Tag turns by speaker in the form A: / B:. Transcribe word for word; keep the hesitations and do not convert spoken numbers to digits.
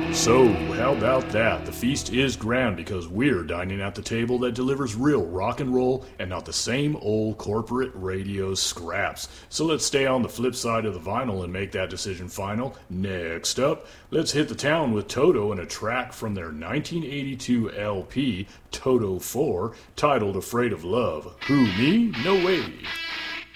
A: So, how about that? The feast is grand because we're dining at the table that delivers real rock and roll and not the same old corporate radio scraps. So let's stay on the flip side of the vinyl and make that decision final. Next up, let's hit the town with Toto and a track from their nineteen eighty-two L P, Toto four, titled Afraid of Love. Who, me? No way.